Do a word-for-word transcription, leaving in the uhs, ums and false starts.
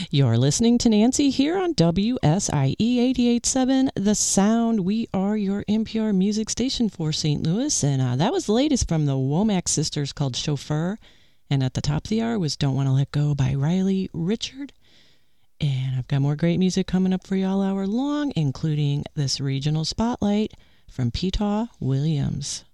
You're listening to Nancy here on W S I E eighty-eight point seven, The Sound. We are your N P R music station for Saint Louis, and uh, that was the latest from the Womack Sisters called Chauffeur. And at the top of the hour was Don't Want to Let Go by Riley Richard. And I've got more great music coming up for you all hour long, including this regional spotlight from Petaw Williams.